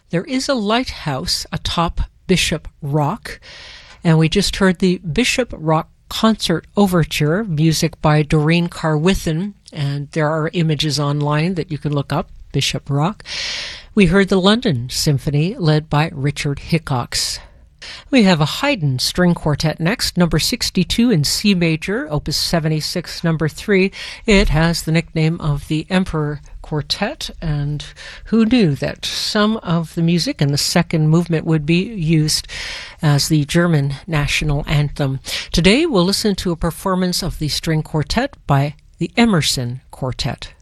There is a lighthouse atop Bishop Rock, and we just heard the Bishop Rock Concert Overture, music by Doreen Carwithen, and there are images online that you can look up, Bishop Rock. We heard the London Symphony, led by Richard Hickox. We have a Haydn string quartet next, number 62 in C major, opus 76, number 3. It has the nickname of the Emperor Quartet, and who knew that some of the music in the second movement would be used as the German national anthem. Today we'll listen to a performance of the string quartet by the Emerson Quartet.